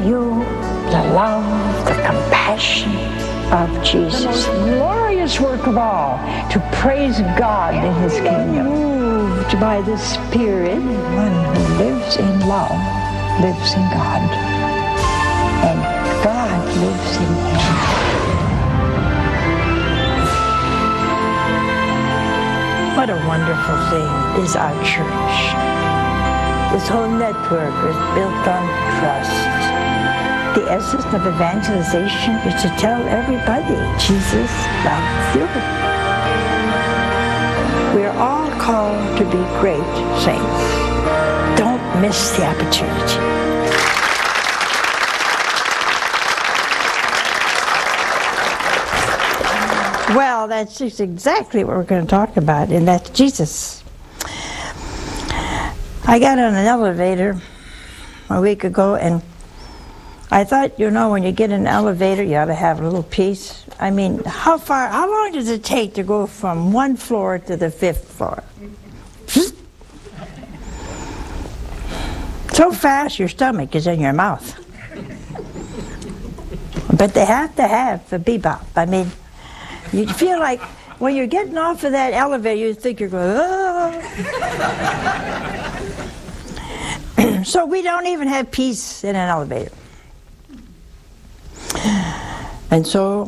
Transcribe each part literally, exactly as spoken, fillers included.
you the love, the compassion of Jesus. The most glorious work of all, to praise God in His kingdom. Moved by the Spirit, one who lives in love lives in God, and God lives in him. What a wonderful thing is our church. This whole network is built on trust. The essence of evangelization is to tell everybody Jesus loves you. We are all called to be great saints. Don't miss the opportunity. Well, that's just exactly what we're going to talk about, and that's Jesus. I got on an elevator a week ago, and I thought, you know, when you get in an elevator, you ought to have a little peace. I mean, how far, how long does it take to go from one floor to the fifth floor? So fast, your stomach is in your mouth. But they have to have the bebop. I mean, you feel like when you're getting off of that elevator, you think you're going, oh. So we don't even have peace in an elevator. And so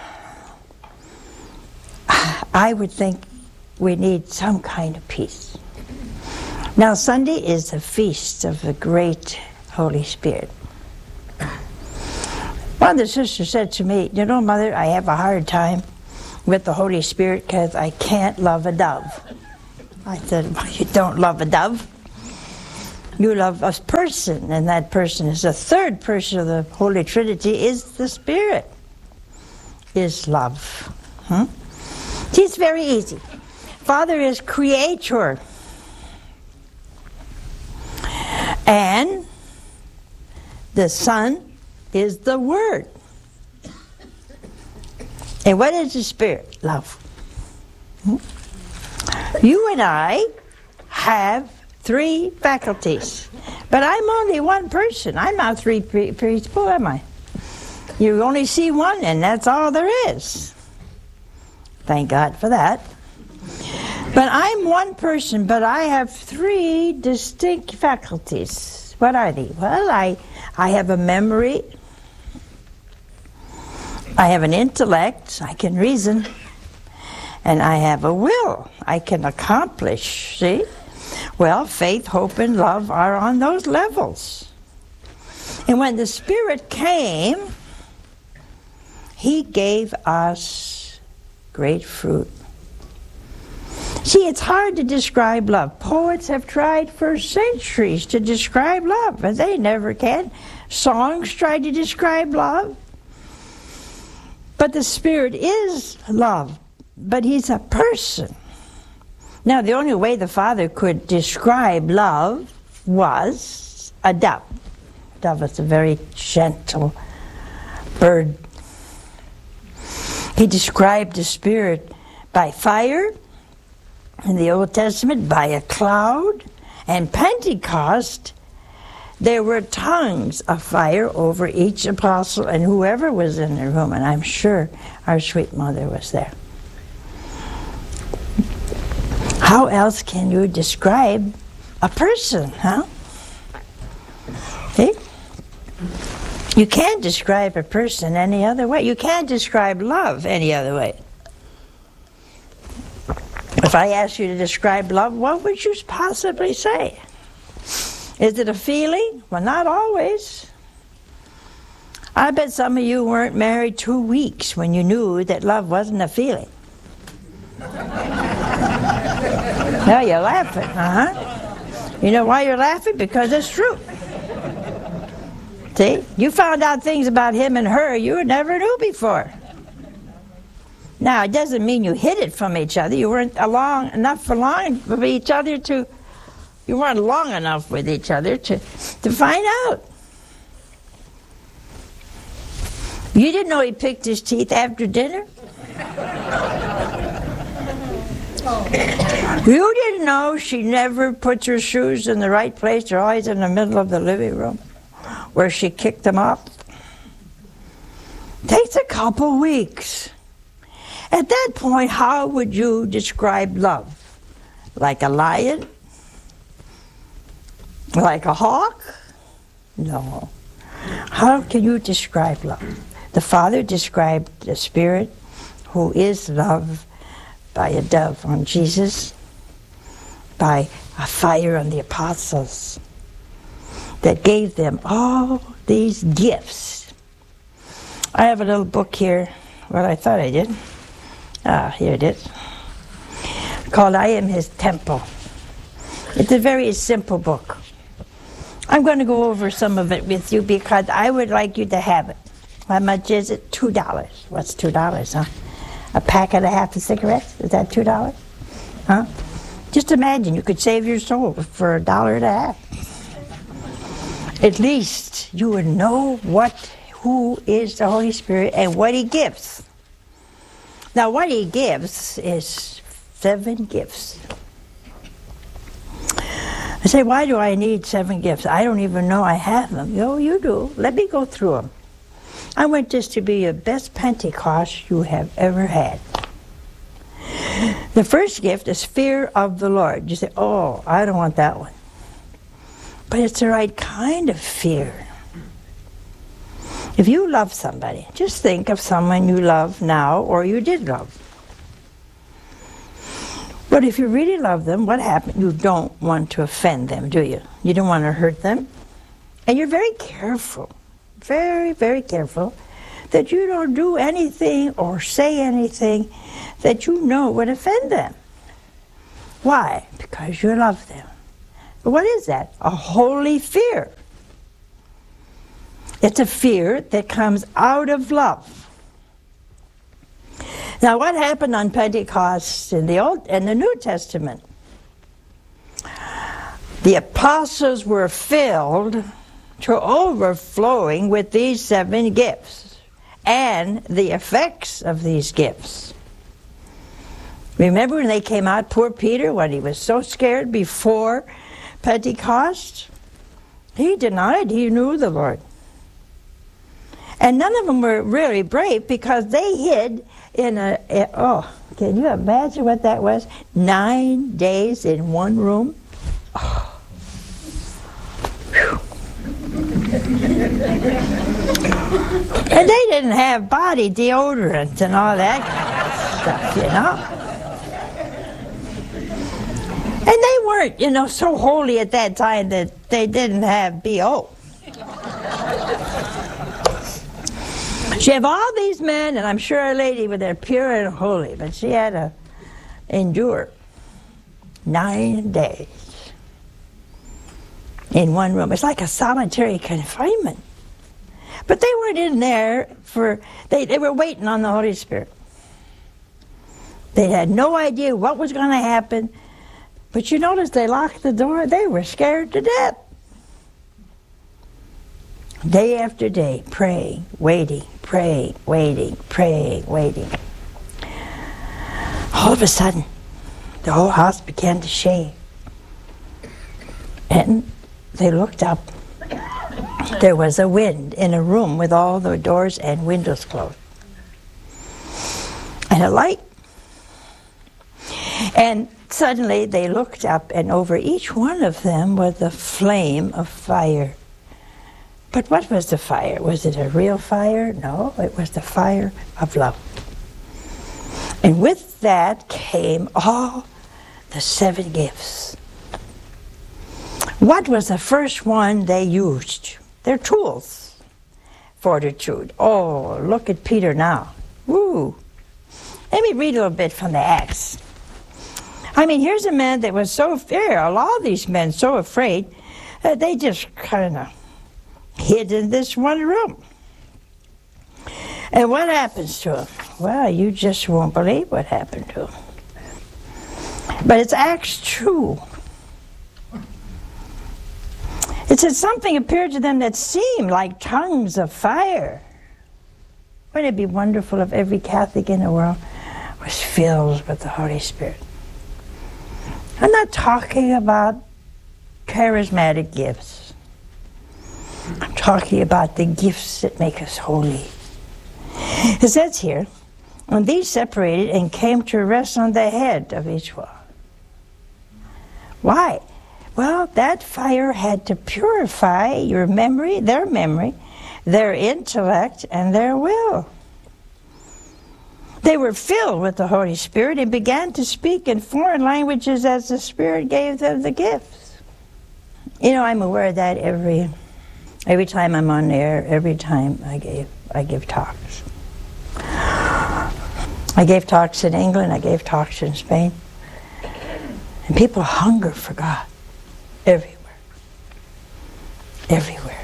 I would think we need some kind of peace. Now, Sunday is the feast of the great Holy Spirit. One of the sisters said to me, you know, Mother, I have a hard time with the Holy Spirit because I can't love a dove. I said, well, you don't love a dove. You love a person, and that person is the third person of the Holy Trinity, is the Spirit, is love. Hmm? See, it's very easy. Father is creator. And the Son is the Word. And what is the Spirit? Love. Hmm? You and I have three faculties. But I'm only one person. I'm not three people, am I? You only see one, and that's all there is. Thank God for that. But I'm one person, but I have three distinct faculties. What are they? Well, I, I have a memory. I have an intellect. I can reason. And I have a will. I can accomplish, see? Well, faith, hope, and love are on those levels. And when the Spirit came, He gave us great fruit. See, it's hard to describe love. Poets have tried for centuries to describe love, but they never can. Songs try to describe love. But the Spirit is love, but He's a person. Now, the only way the Father could describe love was a dove. A dove is a very gentle bird. He described the Spirit by fire, in the Old Testament, by a cloud, and Pentecost, there were tongues of fire over each apostle and whoever was in the room, and I'm sure our sweet mother was there. How else can you describe a person, huh? See? You can't describe a person any other way. You can't describe love any other way. If I asked you to describe love, what would you possibly say? Is it a feeling? Well, not always. I bet some of you weren't married two weeks when you knew that love wasn't a feeling. Now you're laughing, uh-huh. You know why you're laughing? Because it's true. See? You found out things about him and her you never knew before. Now, it doesn't mean you hid it from each other. You weren't along enough for long with each other to, you weren't long enough with each other to, to find out. You didn't know he picked his teeth after dinner? You didn't know she never puts her shoes in the right place. They're always in the middle of the living room. where she kicked them off. Takes a couple weeks. At that point, how would you describe love? Like a lion? Like a hawk? No. How can you describe love? The Father described the Spirit, who is love, by a dove on Jesus, by a fire on the apostles, that gave them all these gifts. I have a little book here, well, I thought I did. Ah, here it is, called I Am His Temple. It's a very simple book. I'm going to go over some of it with you because I would like you to have it. How much is it? Two dollars. What's two dollars, huh? A pack and a half of cigarettes? Is that two dollars? Huh? Just imagine, you could save your soul for a dollar and a half. At least you would know what, who is the Holy Spirit and what He gives. Now, what He gives is seven gifts. I say, why do I need seven gifts? I don't even know I have them. Oh, you do. Let me go through them. I want this to be the best Pentecost you have ever had. The first gift is fear of the Lord. You say, oh, I don't want that one. But it's the right kind of fear. If you love somebody, just think of someone you love now or you did love. But if you really love them, what happened? You don't want to offend them, do you? You don't want to hurt them. And you're very careful, very, very careful, that you don't do anything or say anything that you know would offend them. Why? Because you love them. But what is that? A holy fear. It's a fear that comes out of love. Now, what happened on Pentecost in the Old and the New Testament? The apostles were filled to overflowing with these seven gifts and the effects of these gifts. Remember when they came out, poor Peter, when he was so scared before Pentecost? He denied he knew the Lord. And none of them were really brave because they hid in a, a, oh, can you imagine what that was? Nine days in one room. Oh. And they didn't have body deodorant and all that kind of stuff, you know. And they weren't, you know, so holy at that time that they didn't have B O. She have all these men, and I'm sure a lady, but they're pure and holy, but she had to endure nine days in one room. It's like a solitary confinement. But they weren't in there for, they, they were waiting on the Holy Spirit. They had no idea what was going to happen. But you notice they locked the door. They were scared to death. Day after day, praying, waiting, praying, waiting, praying, waiting. All of a sudden, the whole house began to shake. And they looked up. There was a wind in a room with all the doors and windows closed. And a light. And suddenly they looked up, and over each one of them was a flame of fire. But what was the fire? Was it a real fire? No, it was the fire of love. And with that came all the seven gifts. What was the first one they used? Their tools. Fortitude. Oh, look at Peter now. Woo. Let me read a little bit from the Acts. I mean, here's a man that was so fearful, all these men so afraid, that they just kind of hid in this one room. And what happens to him? Well, you just won't believe what happened to him. But it's Acts two. It says something appeared to them that seemed like tongues of fire. Wouldn't it be wonderful if every Catholic in the world was filled with the Holy Spirit? I'm not talking about charismatic gifts. I'm talking about the gifts that make us holy. It says here, and these separated and came to rest on the head of each one. Why? Well, that fire had to purify your memory, their memory, their intellect, and their will. They were filled with the Holy Spirit and began to speak in foreign languages as the Spirit gave them the gifts. You know, I'm aware of that every every time I'm on air, every time I gave I give talks. I gave talks in England, I gave talks in Spain. And people hunger for God everywhere. Everywhere.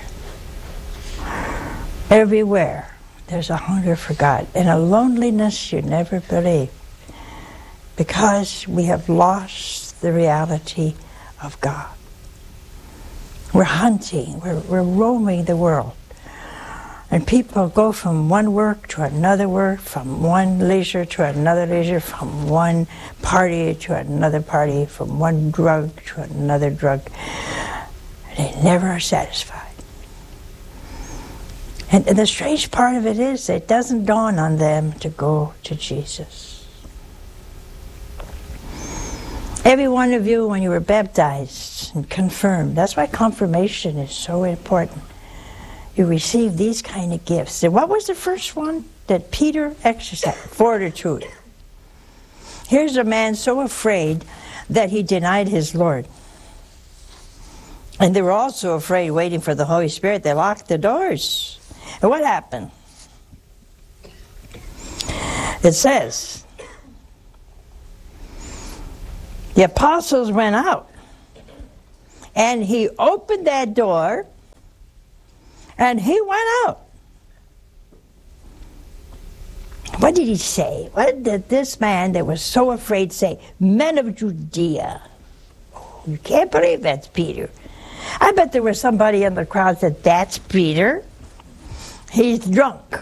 Everywhere. There's a hunger for God and a loneliness you never believe, because we have lost the reality of God. We're hunting, we're, we're roaming the world. And people go from one work to another work, from one leisure to another leisure, from one party to another party, from one drug to another drug. They never are satisfied. And, and the strange part of it is, it doesn't dawn on them to go to Jesus. Every one of you, when you were baptized and confirmed, that's why confirmation is so important. You receive these kind of gifts. And what was the first one that Peter exercised? Fortitude. Here's a man so afraid that he denied his Lord. And they were also afraid, waiting for the Holy Spirit. They locked the doors. And what happened? It says, the apostles went out, and he opened that door, and he went out. What did he say? What did this man that was so afraid say? Men of Judea. Oh, you can't believe that's Peter. I bet there was somebody in the crowd that said, that's Peter. He's drunk.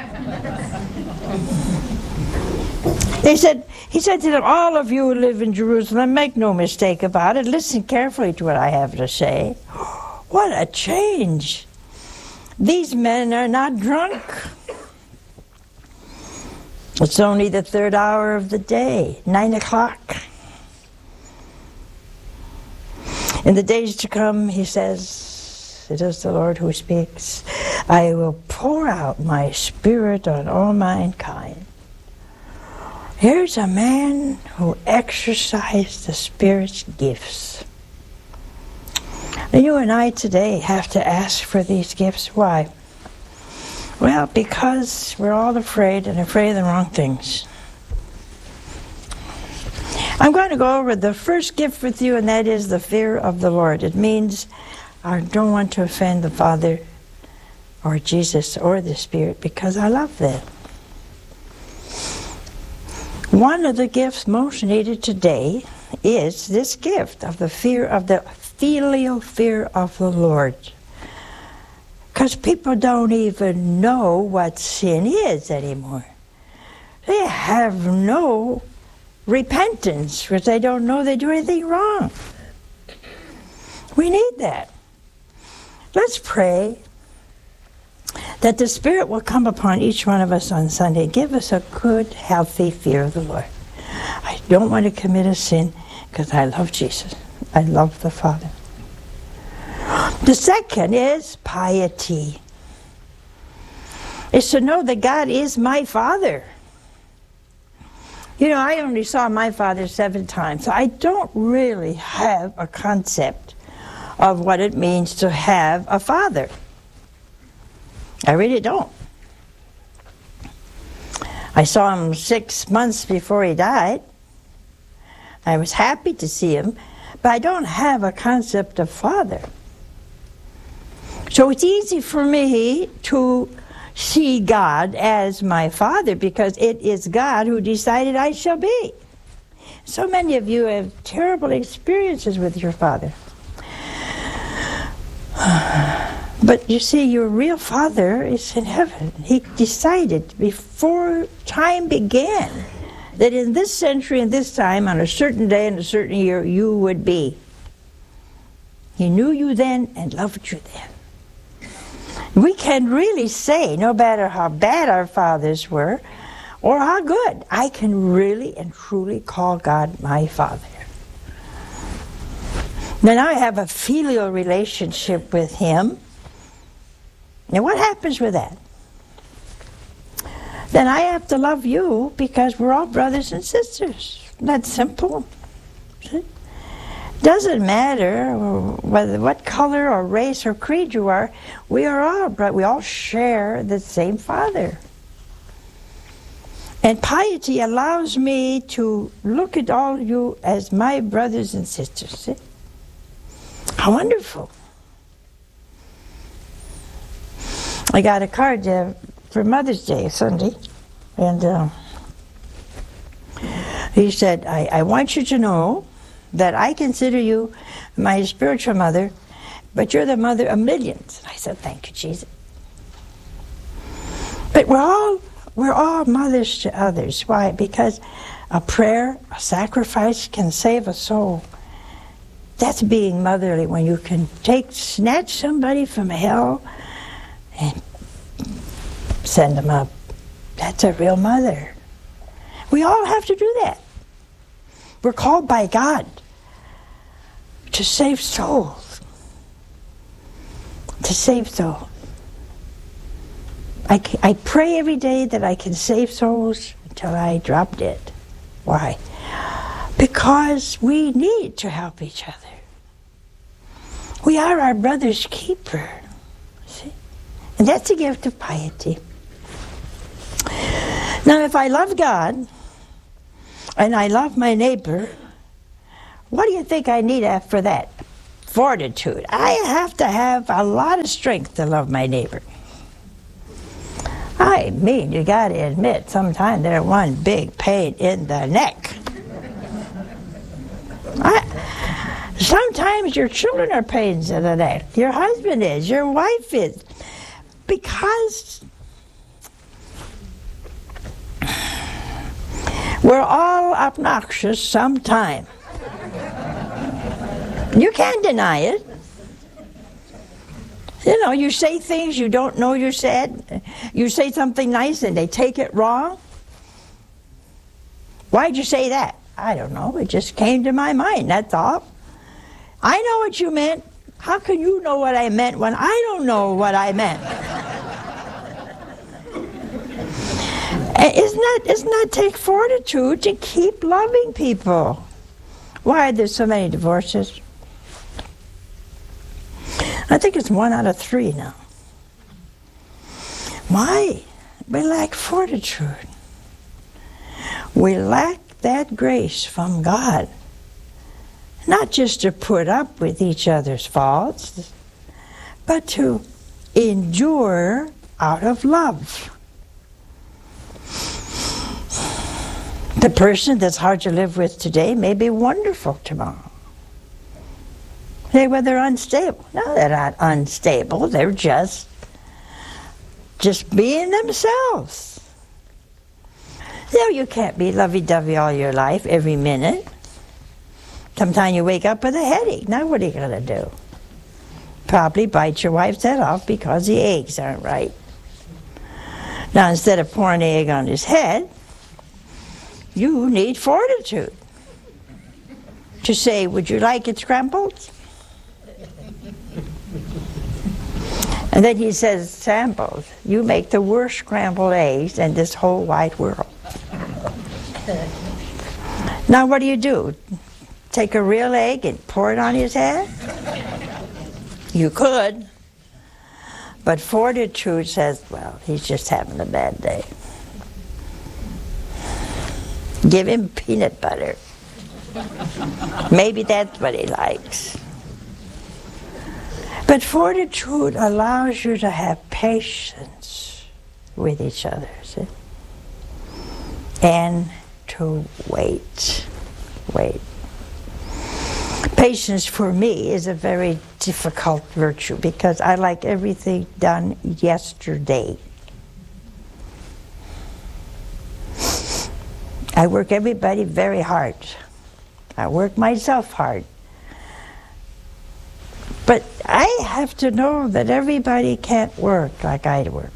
They said, he said to them, all of you who live in Jerusalem, make no mistake about it. Listen carefully to what I have to say. What a change. These men are not drunk. It's only the third hour of the day, nine o'clock. In the days to come, he says, it is the Lord who speaks, I will pour out my Spirit on all mankind. Here's a man who exercised the Spirit's gifts. And you and I today have to ask for these gifts. Why? Well, because we're all afraid, and afraid of the wrong things. I'm going to go over the first gift with you, and that is the fear of the Lord. It means I don't want to offend the Father or Jesus or the Spirit, because I love them. One of the gifts most needed today is this gift of the fear of the filial fear of the Lord. Because people don't even know what sin is anymore. They have no repentance, because they don't know they do anything wrong. We need that. Let's pray that the Spirit will come upon each one of us on Sunday. Give us a good, healthy fear of the Lord. I don't want to commit a sin because I love Jesus. I love the Father. The second is piety. It's to know that God is my Father. You know, I only saw my father seven times, so I don't really have a concept of what it means to have a father. I really don't. I saw him six months before he died. I was happy to see him, but I don't have a concept of father. So it's easy for me to see God as my Father, because it is God who decided I shall be. So many of you have terrible experiences with your Father. But you see, your real Father is in heaven. He decided before time began that in this century and this time, on a certain day and a certain year, you would be. He knew you then and loved you then. We can really say, no matter how bad our fathers were, or how good, I can really and truly call God my Father. Now I have a filial relationship with Him. Now what happens with that? Then I have to love you because we're all brothers and sisters. That's simple. See? Doesn't matter whether what color or race or creed you are, we are all bro- we all share the same Father. And piety allows me to look at all you as my brothers and sisters. See? How wonderful. I got a card uh, for Mother's Day, Sunday, and uh, he said, I, I want you to know that I consider you my spiritual mother, but you're the mother of millions. I said, thank you, Jesus. But we're all, we're all mothers to others. Why? Because a prayer, a sacrifice can save a soul. That's being motherly, when you can take, snatch somebody from hell and send them up. That's a real mother. We all have to do that. We're called by God to save souls. To save souls. I, I pray every day that I can save souls until I drop dead. Why? Because we need to help each other. We are our brother's keeper. See? And that's a gift of piety. Now, if I love God and I love my neighbor, what do you think I need for that? Fortitude. I have to have a lot of strength to love my neighbor. I mean, you got to admit, sometimes they're one big pain in the neck. I, sometimes your children are pains in the neck. Your husband is. Your wife is. Because we're all obnoxious sometime. You can't deny it. You know, you say things you don't know you said. You say something nice and they take it wrong. Why'd you say that? I don't know. It just came to my mind, that's all. I know what you meant. How can you know what I meant when I don't know what I meant? Isn't that, isn't that take fortitude to keep loving people? Why are there so many divorces? I think it's one out of three now. Why? We lack fortitude. We lack that grace from God. Not just to put up with each other's faults, but to endure out of love. The person that's hard to live with today may be wonderful tomorrow. They were they're unstable. No, they're not unstable. They're just just being themselves. You know, you can't be lovey-dovey all your life, every minute. Sometimes you wake up with a headache. Now what are you going to do? Probably bite your wife's head off because the eggs aren't right. Now instead of pouring an egg on his head, you need fortitude to say, would you like it scrambled? And then he says, samples, you make the worst scrambled eggs in this whole wide world. Now what do you do? Take a real egg and pour it on his head? You could. But fortitude says, well, he's just having a bad day. Give him peanut butter. Maybe that's what he likes. But fortitude allows you to have patience with each other, see? And to wait. Wait. Patience for me is a very difficult virtue because I like everything done yesterday. I work everybody very hard. I work myself hard. But I have to know that everybody can't work like I work.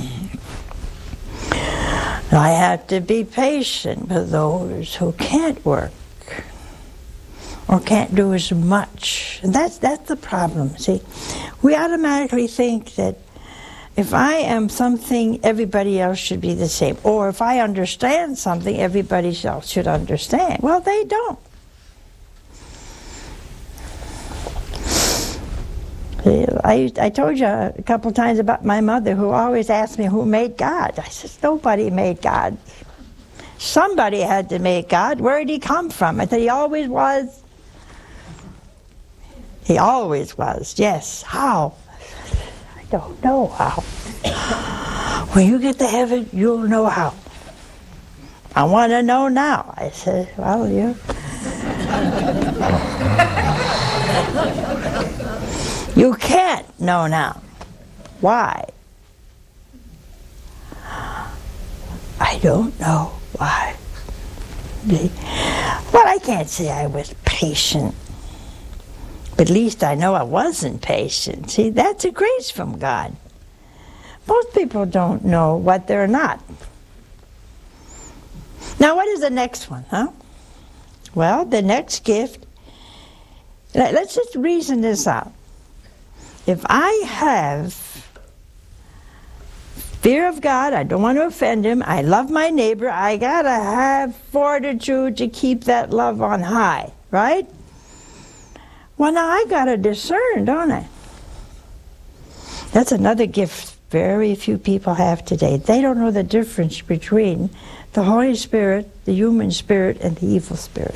I have to be patient with those who can't work or can't do as much. And that's, that's the problem, see. We automatically think that if I am something, everybody else should be the same. Or if I understand something, everybody else should understand. Well, they don't. I, I told you a couple times about my mother who always asked me who made God. I said, nobody made God. Somebody had to make God. Where did he come from? I said, he always was. He always was, yes. How? I don't know how. When you get to heaven, you'll know how. I want to know now. I said, well, you... You can't know now. Why? I don't know why. Well, I can't say I was patient. But at least I know I wasn't patient. See, that's a grace from God. Most people don't know what they're not. Now, what is the next one, huh? Well, the next gift, let's just reason this out. If I have fear of God, I don't want to offend him, I love my neighbor, I gotta have fortitude to keep that love on high, right? Well, now I gotta discern, don't I? That's another gift very few people have today. They don't know the difference between the Holy Spirit, the human spirit, and the evil spirit.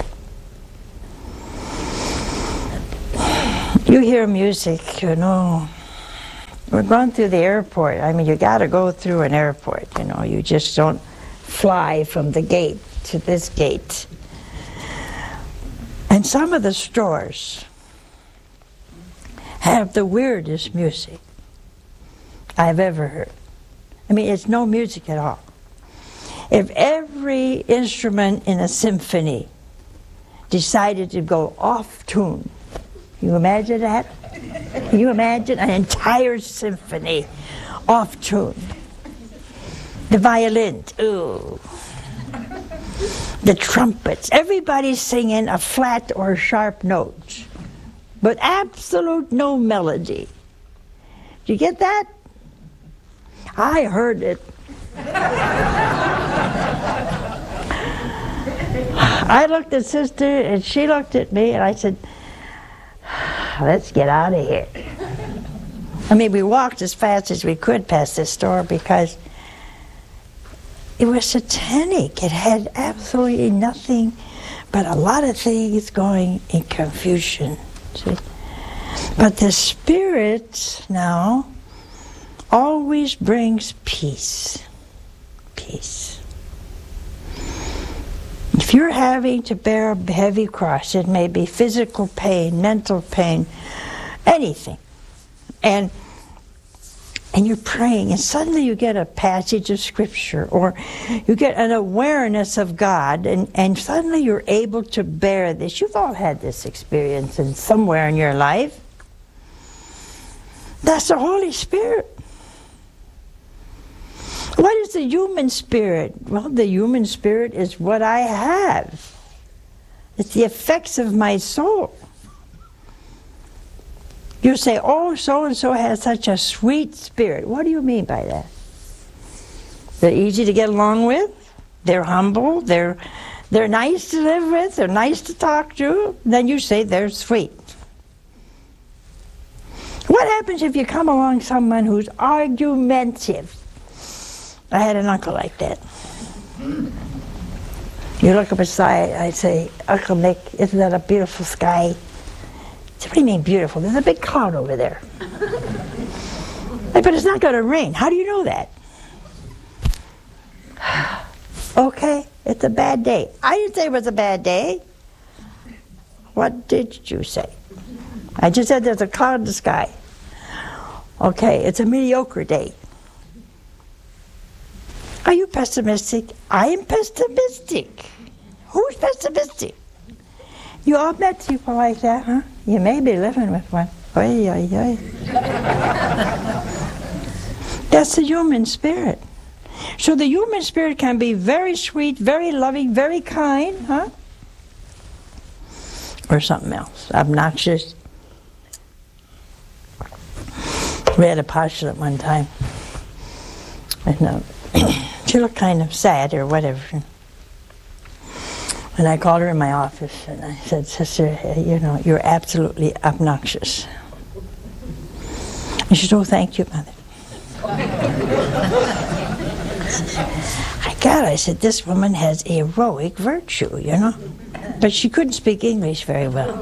You hear music, you know. We're going through the airport. I mean, you got to go through an airport, you know. You just don't fly from the gate to this gate. And some of the stores have the weirdest music I've ever heard. I mean, it's no music at all. If every instrument in a symphony decided to go off tune, can you imagine that? Can you imagine an entire symphony off tune? The violins, ooh. The trumpets, everybody's singing a flat or sharp note, but absolute no melody. Did you get that? I heard it. I looked at Sister and she looked at me and I said, let's get out of here. I mean, we walked as fast as we could past this store because it was satanic. It had absolutely nothing but a lot of things going in confusion. See? But the Spirit now always brings peace. Peace. If you're having to bear a heavy cross, it may be physical pain, mental pain, anything, and and you're praying, and suddenly you get a passage of Scripture, or you get an awareness of God, and, and suddenly you're able to bear this. You've all had this experience in somewhere in your life. That's the Holy Spirit. What is the human spirit? Well, the human spirit is what I have. It's the effects of my soul. You say, oh, so-and-so has such a sweet spirit. What do you mean by that? They're easy to get along with. They're humble. They're, they're nice to live with. They're nice to talk to. Then you say they're sweet. What happens if you come along someone who's argumentative? I had an uncle like that. You look up beside, I'd say, Uncle Nick, isn't that a beautiful sky? What do you mean beautiful? There's a big cloud over there. But it's not going to rain. How do you know that? Okay, it's a bad day. I didn't say it was a bad day. What did you say? I just said there's a cloud in the sky. Okay, it's a mediocre day. Are you pessimistic? I am pessimistic. Who's pessimistic? You all met people like that, huh? You may be living with one. Oy, oy, oy. That's the human spirit. So the human spirit can be very sweet, very loving, very kind, huh? Or something else, obnoxious. We had a postulate one time, and uh, she looked kind of sad or whatever. And I called her in my office and I said, "Sister, you know, you're absolutely obnoxious." And she said, "Oh, thank you, Mother." I got, I said, "This woman has heroic virtue, you know." But she couldn't speak English very well.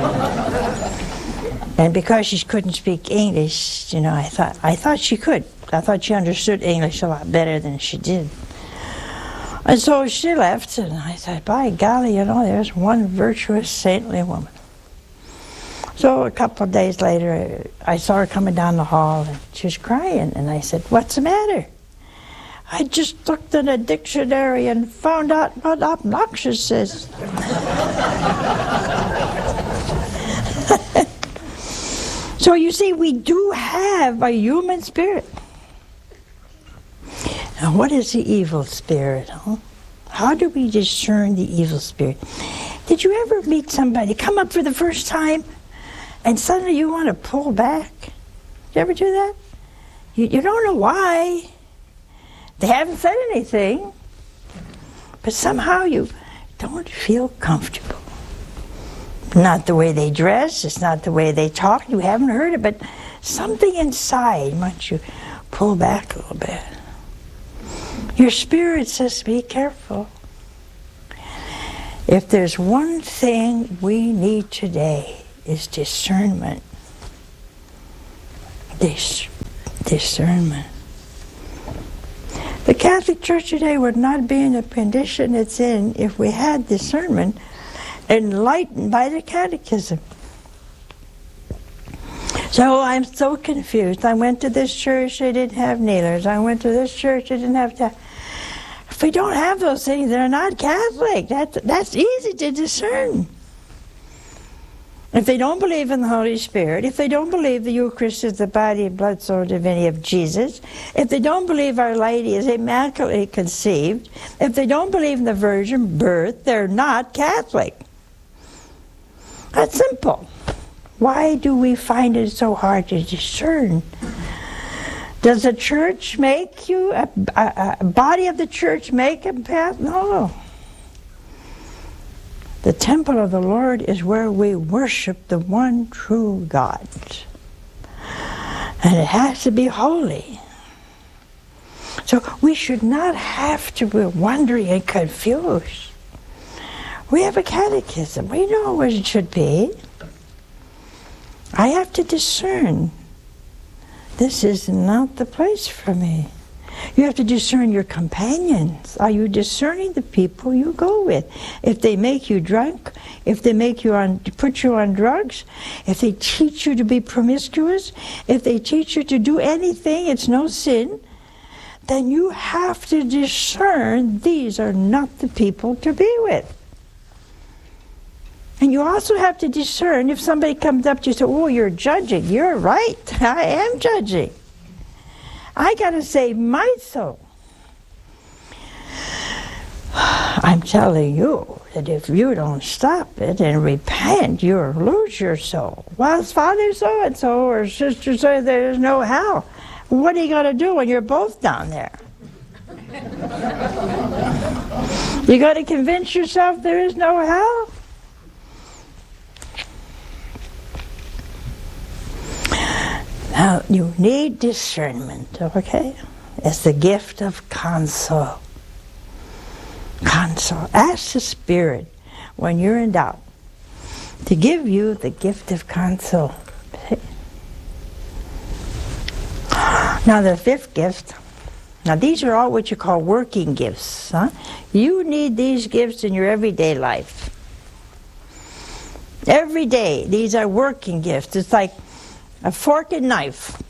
And because she couldn't speak English, you know, I thought I thought she could. I thought she understood English a lot better than she did. And so she left, and I thought, by golly, you know, there's one virtuous, saintly woman. So a couple of days later, I saw her coming down the hall, and she was crying, and I said, "What's the matter?" "I just looked in a dictionary and found out what obnoxious is." So you see, we do have a human spirit. Now, what is the evil spirit? Huh? How do we discern the evil spirit? Did you ever meet somebody, come up for the first time, and suddenly you want to pull back? Did you ever do that? You, you don't know why. They haven't said anything, but somehow you don't feel comfortable. Not the way they dress, it's not the way they talk, you haven't heard it, but something inside wants you pull back a little bit. Your spirit says, be careful. If there's one thing we need today, is discernment. Dis- discernment. The Catholic Church today would not be in the condition it's in if we had discernment enlightened by the Catechism. So I'm so confused. I went to this church, they didn't have kneelers. I went to this church, they didn't have that. If we don't have those things, they're not Catholic. That, that's easy to discern. If they don't believe in the Holy Spirit, if they don't believe the Eucharist is the body and blood, soul, and divinity of Jesus, if they don't believe Our Lady is immaculately conceived, if they don't believe in the virgin birth, they're not Catholic. That's simple. Why do we find it so hard to discern? Does the church make you, a, a, a body of the church make a path? No. The temple of the Lord is where we worship the one true God. And it has to be holy. So we should not have to be wondering and confused. We have a catechism. We know what it should be. I have to discern. This is not the place for me. You have to discern your companions. Are you discerning the people you go with? If they make you drunk, if they make you on, put you on drugs, if they teach you to be promiscuous, if they teach you to do anything, it's no sin, then you have to discern these are not the people to be with. And you also have to discern if somebody comes up to you and says, "Oh, you're judging." You're right. I am judging. I got to save my soul. I'm telling you that if you don't stop it and repent, you'll lose your soul. Well, Father so-and-so or Sister so there's no hell. What are you going to do when you're both down there? You got to convince yourself there is no hell? Now, you need discernment, okay? It's the gift of counsel. Counsel. Ask the Spirit, when you're in doubt, to give you the gift of counsel. Now, the fifth gift, now these are all what you call working gifts. Huh? You need these gifts in your everyday life. Every day, these are working gifts. It's like a fork and knife.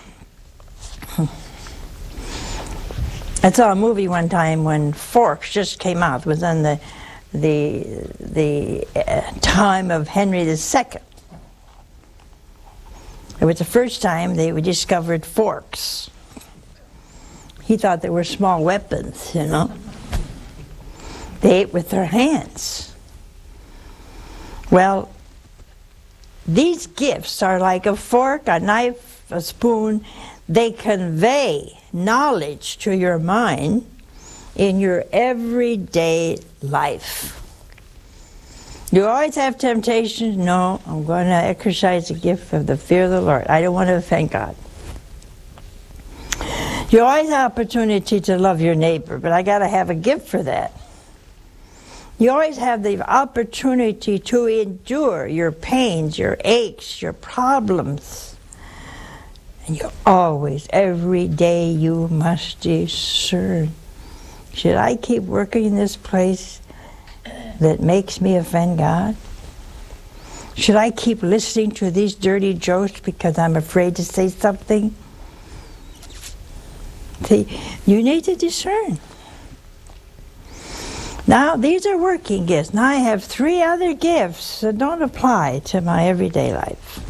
I saw a movie one time when forks just came out. It was in the the the uh, time of Henry the Second. It was the first time they discovered forks. He thought they were small weapons, you know. They ate with their hands. Well, these gifts are like a fork, a knife, a spoon. They convey knowledge to your mind in your everyday life. You always have temptations. No, I'm going to exercise the gift of the fear of the Lord. I don't want to offend God. You always have opportunity to love your neighbor, but I got to have a gift for that. You always have the opportunity to endure your pains, your aches, your problems. And you always, every day, you must discern. Should I keep working in this place that makes me offend God? Should I keep listening to these dirty jokes because I'm afraid to say something? See, you need to discern. Now, these are working gifts. Now I have three other gifts that don't apply to my everyday life.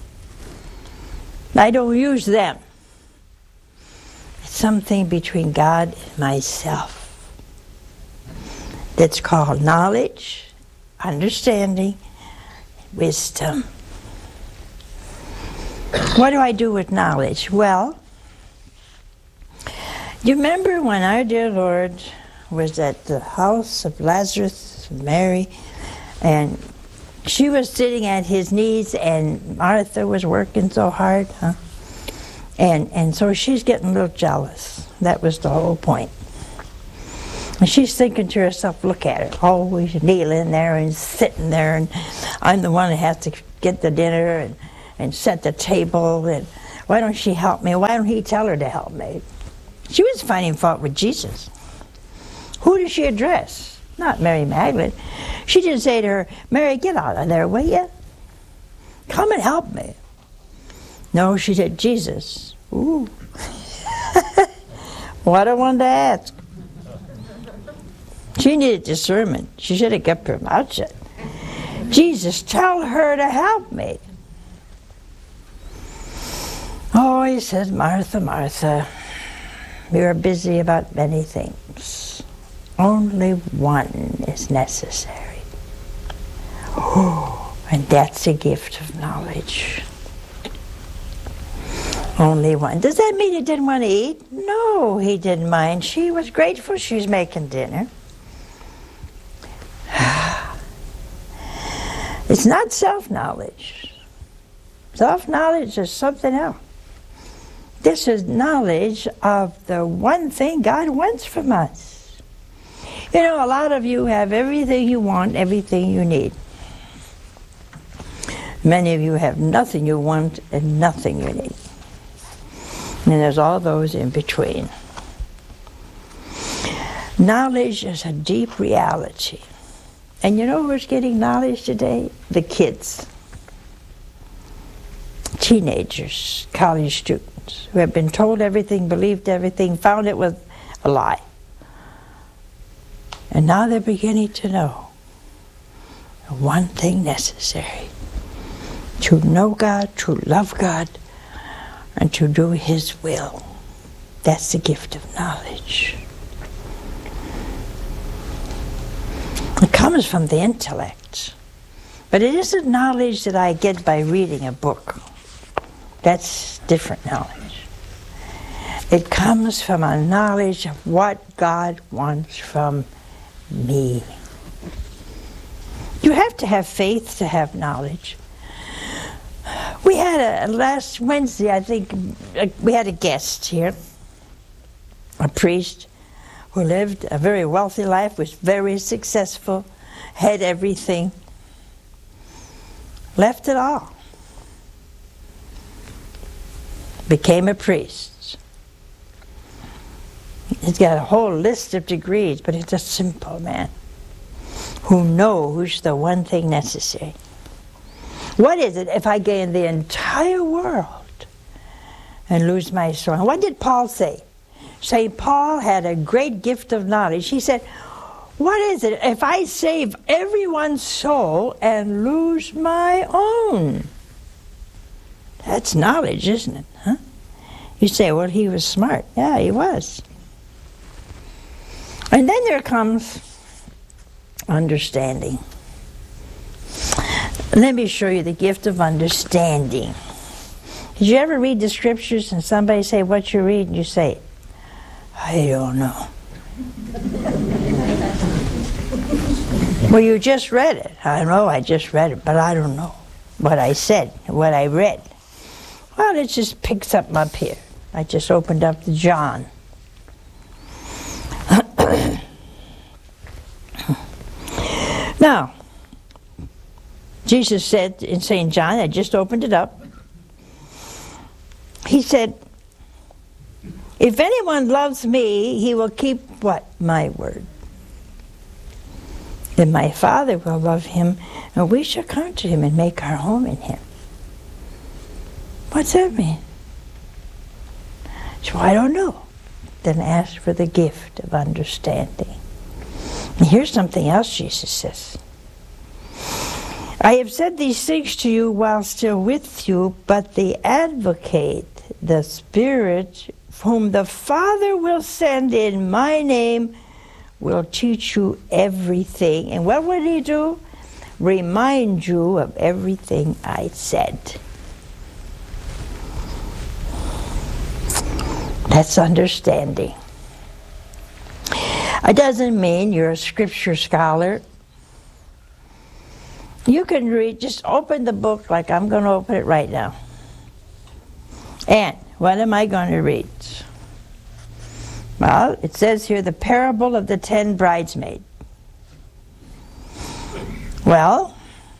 I don't use them. It's something between God and myself. That's called knowledge, understanding, wisdom. What do I do with knowledge? Well, you remember when our dear Lord was at the house of Lazarus, Mary, and she was sitting at his knees, and Martha was working so hard, huh? And, and so she's getting a little jealous. That was the whole point. And she's thinking to herself, look at her, always kneeling there and sitting there, and I'm the one that has to get the dinner and, and set the table, and why don't she help me? Why don't he tell her to help me? She was finding fault with Jesus. Who did she address? Not Mary Magdalene. She didn't say to her, Mary, get out of there, will you? Come and help me. No, she said, Jesus. Ooh. What a one to ask. She needed discernment. She should have kept her mouth shut. Jesus, tell her to help me. Oh, he said, Martha, Martha, you're busy about many things. Only one is necessary. Oh, and that's a gift of knowledge. Only one. Does that mean he didn't want to eat? No, he didn't mind. She was grateful she was making dinner. It's not self-knowledge. Self-knowledge is something else. This is knowledge of the one thing God wants from us. You know, a lot of you have everything you want, everything you need. Many of you have nothing you want and nothing you need. And there's all those in between. Knowledge is a deep reality. And you know who's getting knowledge today? The kids. Teenagers, college students, who have been told everything, believed everything, found it was a lie. And now they're beginning to know the one thing necessary: to know God, to love God, and to do His will. That's the gift of knowledge. It comes from the intellect. But it isn't knowledge that I get by reading a book. That's different knowledge. It comes from a knowledge of what God wants from me. You have to have faith to have knowledge. We had a, last Wednesday, I think, we had a guest here, a priest who lived a very wealthy life, was very successful, had everything, left it all, became a priest. He's got a whole list of degrees, but he's a simple man who knows the one thing necessary. What is it if I gain the entire world and lose my soul? And what did Paul say? Saint Paul had a great gift of knowledge. He said, what is it if I save everyone's soul and lose my own? That's knowledge, isn't it? Huh? You say, well, he was smart. Yeah, he was. And then there comes understanding. Let me show you the gift of understanding. Did you ever read the scriptures and somebody say, what you read? And you say, I don't know. Well, you just read it. I know I just read it, but I don't know what I said, what I read. Well, it just picks up up here. I just opened up to John. Now, Jesus said in Saint John, I just opened it up, he said, if anyone loves me, he will keep what? My word. Then my Father will love him, and we shall come to him and make our home in him. What's that mean? So I don't know. Then ask for the gift of understanding. And here's something else Jesus says. I have said these things to you while still with you, but the advocate, the Spirit, whom the Father will send in my name, will teach you everything. And what will he do? Remind you of everything I said. That's understanding. It doesn't mean you're a scripture scholar. You can read, just open the book like I'm going to open it right now. And what am I going to read? Well, it says here the parable of the ten bridesmaids. Well,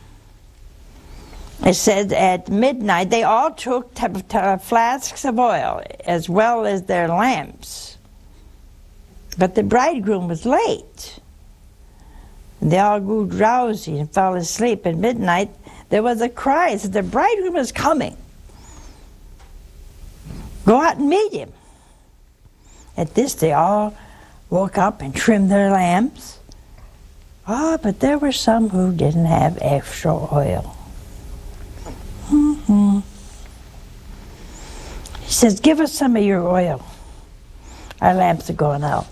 it said at midnight they all took t- t- flasks of oil as well as their lamps. But the bridegroom was late. They all grew drowsy and fell asleep. At midnight there was a cry that the bridegroom is coming. Go out and meet him. At this they all woke up and trimmed their lamps. Ah, but there were some who didn't have extra oil. Mm-hmm. He says, give us some of your oil. Our lamps are going out.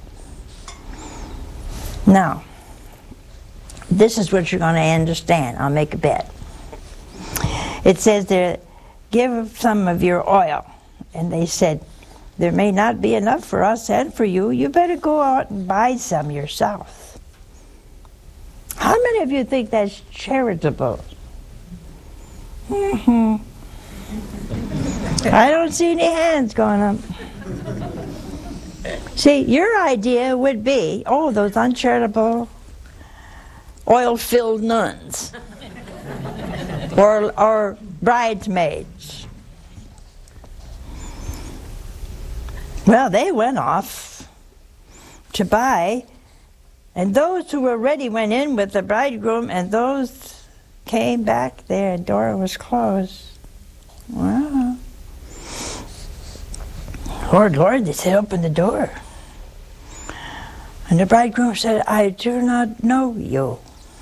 Now, this is what you're going to understand. I'll make a bet. It says there, give some of your oil. And they said, there may not be enough for us and for you. You better go out and buy some yourself. How many of you think that's charitable? Mm-hmm. I don't see any hands going up. See, your idea would be, oh, those uncharitable, oil-filled nuns. or, or bridesmaids. Well, they went off to buy, and those who were ready went in with the bridegroom, and those came back there, the door was closed. Wow. Lord, Lord, they said, open the door. And the bridegroom said, I do not know you.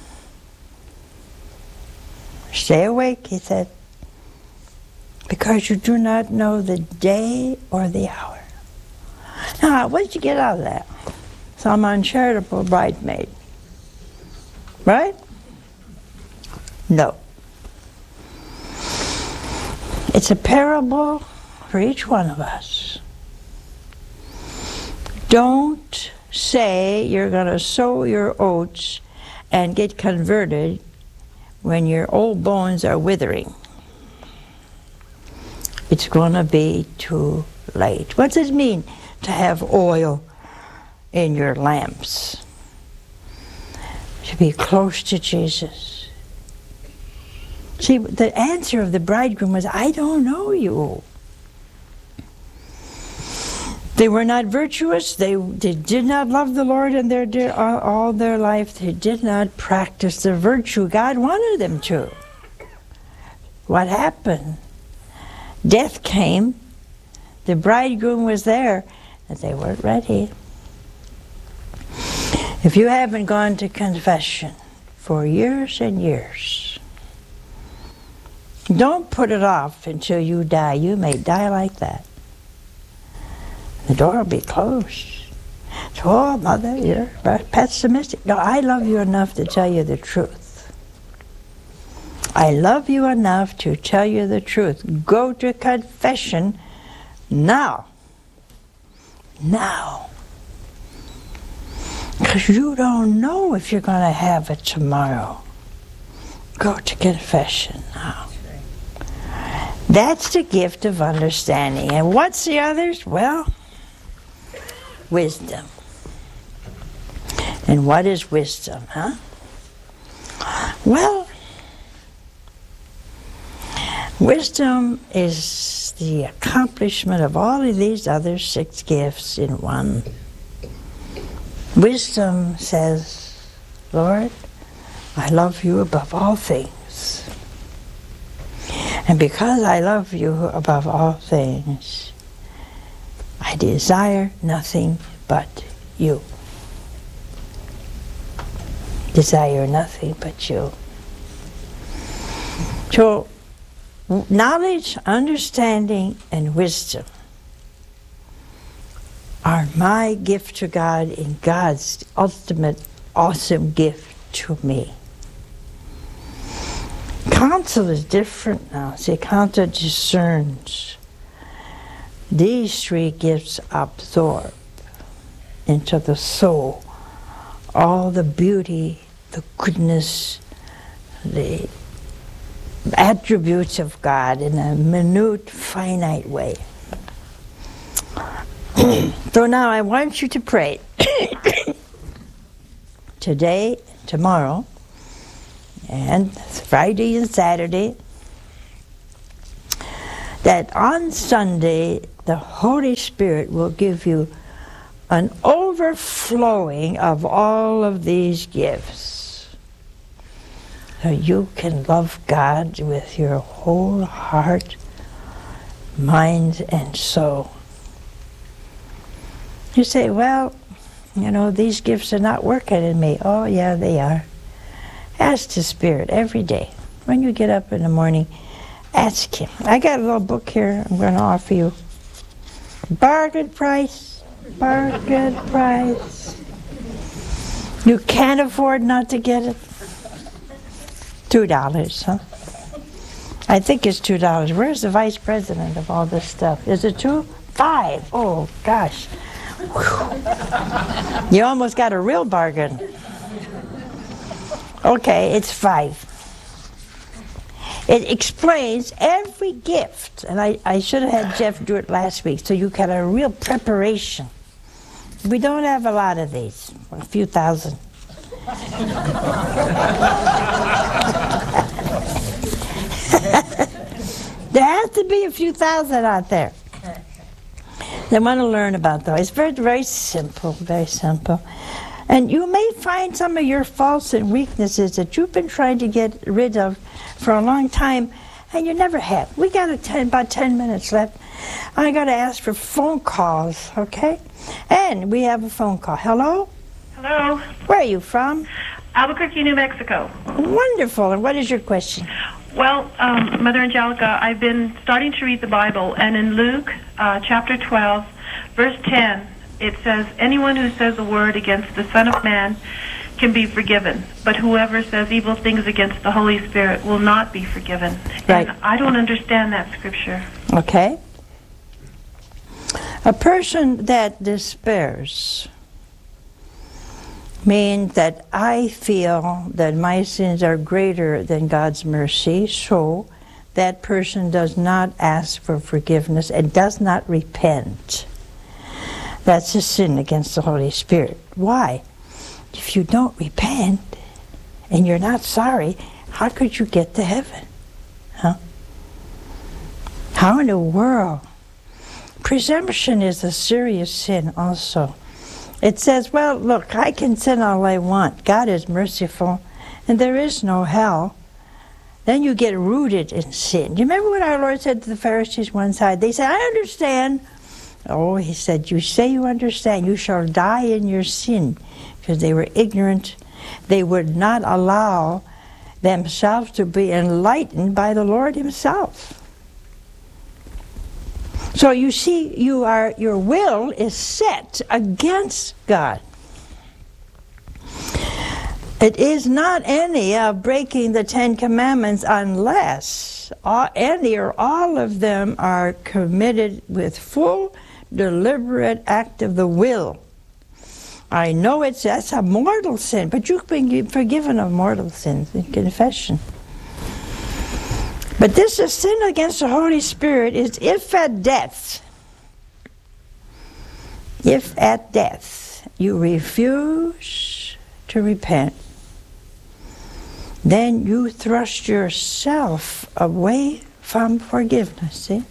Stay awake, he said, because you do not know the day or the hour. Now, what did you get out of that? Some uncharitable bridesmaid. Right? No. It's a parable for each one of us. Don't say you're going to sow your oats and get converted when your old bones are withering. It's going to be too late. What does it mean to have oil in your lamps? To be close to Jesus. See, the answer of the bridegroom was, I don't know you. They were not virtuous. They, they did not love the Lord in their dear, all, all their life. They did not practice the virtue God wanted them to. What happened? Death came. The bridegroom was there, and they weren't ready. If you haven't gone to confession for years and years, Don't put it off until you die. You may die like that. The door will be closed. So, oh, Mother, you're pessimistic. No, I love you enough to tell you the truth. I love you enough to tell you the truth. Go to confession now. Now. Because you don't know if you're going to have it tomorrow. Go to confession now. That's the gift of understanding. And what's the others? Well, wisdom. And what is wisdom, huh? Well, wisdom is the accomplishment of all of these other six gifts in one. Wisdom says, Lord, I love you above all things. And because I love you above all things, I desire nothing but you. Desire nothing but you. So, knowledge, understanding, and wisdom are my gift to God and God's ultimate awesome gift to me. Counsel is different now. See, counsel discerns. These three gifts absorb into the soul all the beauty, the goodness, the attributes of God in a minute, finite way. So now I want you to pray today, tomorrow, and Friday and Saturday, that on Sunday the Holy Spirit will give you an overflowing of all of these gifts. So you can love God with your whole heart, mind, and soul. You say, well, you know, these gifts are not working in me. Oh, yeah, they are. Ask the Spirit every day. When you get up in the morning, ask Him. I got a little book here I'm going to offer you. Bargain price. Bargain price. You can't afford not to get it. Two dollars, huh? I think it's two dollars. Where's the vice president of all this stuff? Is it two? Five. Oh, gosh. Whew. You almost got a real bargain. Okay, it's five. It explains every gift. And I, I should have had Jeff do it last week, so you got a real preparation. We don't have a lot of these, a few thousand. There has to be a few thousand out there. They want to learn about those. It's very, very simple, very simple. And you may find some of your faults and weaknesses that you've been trying to get rid of for a long time, and you never have. We got a ten, about ten minutes left. I got to ask for phone calls, okay? And we have a phone call. Hello? Hello. Where are you from? Albuquerque, New Mexico. Wonderful. And what is your question? Well, um, Mother Angelica, I've been starting to read the Bible, and in Luke uh, chapter twelve, verse ten, it says, anyone who says a word against the Son of Man can be forgiven, but whoever says evil things against the Holy Spirit will not be forgiven. Right. And I don't understand that scripture. Okay. A person that despairs means that I feel that my sins are greater than God's mercy, so that person does not ask for forgiveness and does not repent. That's a sin against the Holy Spirit. Why? If you don't repent and you're not sorry, how could you get to heaven? Huh? How in the world? Presumption is a serious sin also. It says, well, look, I can sin all I want. God is merciful, and there is no hell. Then you get rooted in sin. Do you remember what our Lord said to the Pharisees one side? They said, I understand. Oh, He said, you say you understand. You shall die in your sin. Because they were ignorant. They would not allow themselves to be enlightened by the Lord himself. So you see, you are, your will is set against God. It is not any of breaking the Ten Commandments unless all, any or all of them are committed with full, deliberate act of the will. I know it's that's a mortal sin, but you've been forgiven of mortal sins in confession. But this is sin against the Holy Spirit is if at death, if at death you refuse to repent, then you thrust yourself away from forgiveness, see?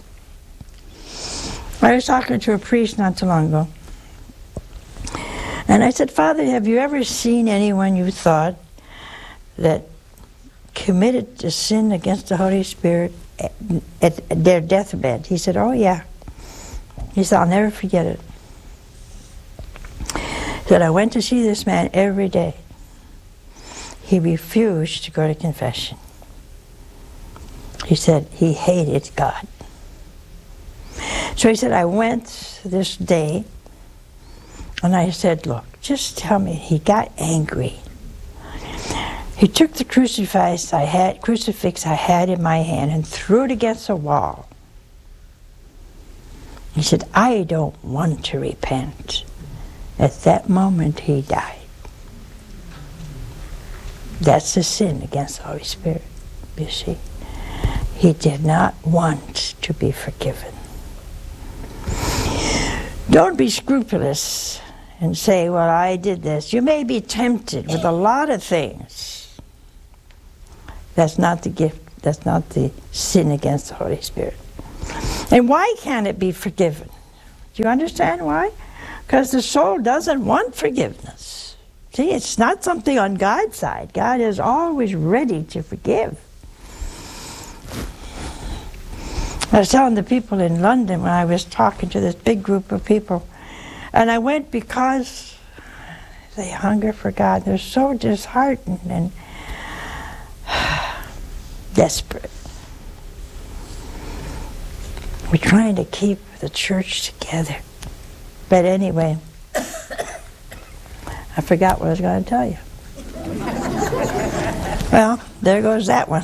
I was talking to a priest not too long ago. And I said, Father, have you ever seen anyone you thought that committed a sin against the Holy Spirit at, at their deathbed? He said, oh yeah. He said, I'll never forget it. He said, I went to see this man every day. He refused to go to confession. He said he hated God. So he said, I went this day, and I said, look, just tell me. He got angry. He took the crucifix I had, crucifix I had in my hand and threw it against the wall. He said, I don't want to repent. At that moment, he died. That's the sin against the Holy Spirit, you see. He did not want to be forgiven. Don't be scrupulous and say, well, I did this. You may be tempted with a lot of things. That's not the gift. That's not the sin against the Holy Spirit. And why can't it be forgiven? Do you understand why? Because the soul doesn't want forgiveness. See, it's not something on God's side. God is always ready to forgive. I was telling the people in London when I was talking to this big group of people, and I went because they hunger for God. They're so disheartened and desperate. We're trying to keep the church together. But anyway, I forgot what I was going to tell you. Well, there goes that one.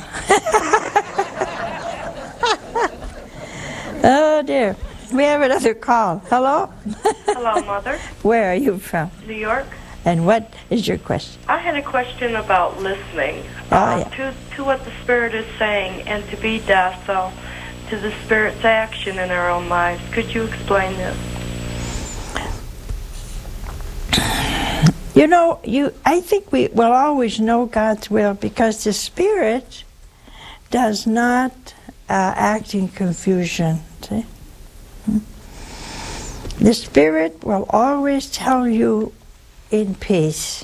Oh dear. We have another call. Hello? Hello, Mother. Where are you from? New York. And what is your question? I had a question about listening Oh, uh, yeah. to, to what the Spirit is saying and to be docile to the Spirit's action in our own lives. Could you explain this? You know, you. I think we will always know God's will because the Spirit does not uh, act in confusion. See? Hmm? The Spirit will always tell you in peace.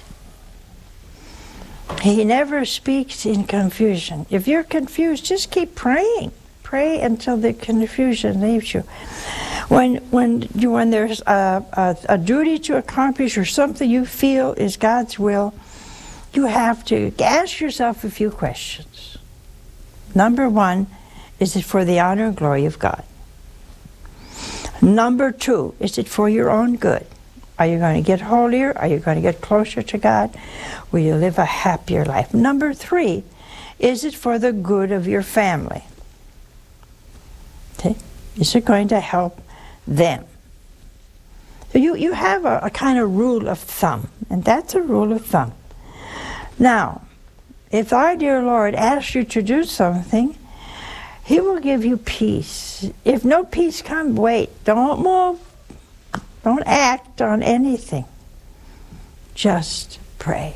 He never speaks in confusion. If you're confused, just keep praying. Pray until the confusion leaves you. When when you when there's a, a, a duty to accomplish or something you feel is God's will, you have to ask yourself a few questions. Number one, is it for the honor and glory of God? Number two, is it for your own good? Are you going to get holier? Are you going to get closer to God? Will you live a happier life? Number three, is it for the good of your family? Okay? Is it going to help them? So you, you have a, a kind of rule of thumb, and that's a rule of thumb. Now, if our dear Lord asks you to do something, He will give you peace. If no peace comes, wait. Don't move. Don't act on anything. Just pray.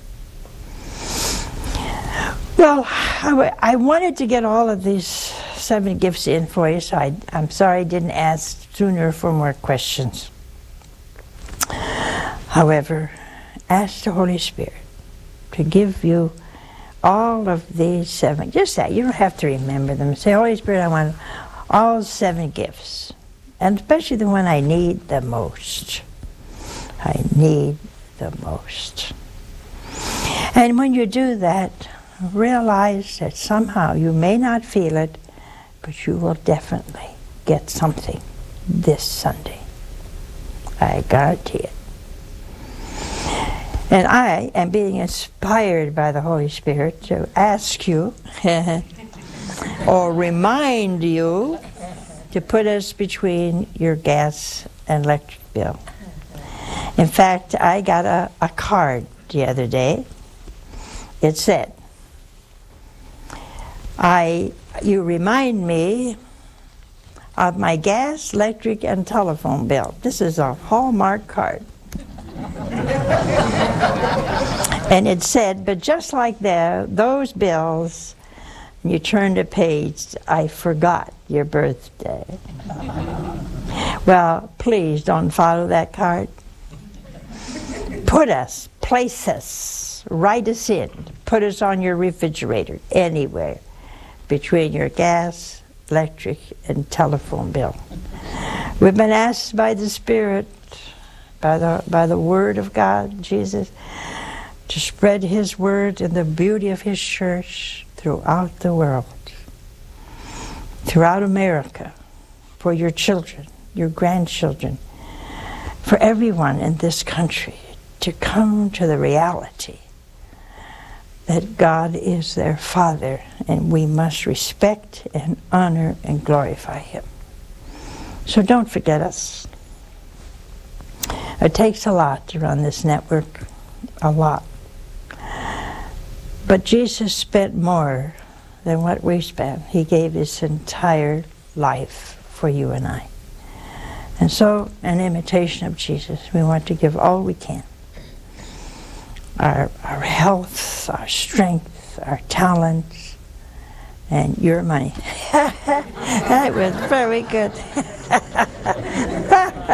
Well, I, w I wanted to get all of these seven gifts in for you, so I, I'm sorry I didn't ask sooner for more questions. However, ask the Holy Spirit to give you all of these seven. Just that. You don't have to remember them. Say, Holy Spirit, I want all seven gifts. And especially the one I need the most. I need the most. And when you do that, realize that somehow you may not feel it, but you will definitely get something this Sunday. I guarantee it. And I am being inspired by the Holy Spirit to ask you or remind you to put us between your gas and electric bill. In fact, I got a, a card the other day. It said, I, you remind me of my gas, electric, and telephone bill. This is a Hallmark card. And it said, but just like that, those bills, and you turn the page, I forgot your birthday. Well, please don't follow that card. Put us, place us, write us in, put us on your refrigerator, anywhere, between your gas, electric, and telephone bill. We've been asked by the Spirit, by the, by the Word of God, Jesus, to spread His Word and the beauty of His church throughout the world, throughout America, for your children, your grandchildren, for everyone in this country to come to the reality that God is their Father, and we must respect and honor and glorify Him. So don't forget us. It takes a lot to run this network, a lot. But Jesus spent more than what we spent. He gave His entire life for you and I. And so, in imitation of Jesus, we want to give all we can. Our, our health, our strength, our talents, and your money. That was very good.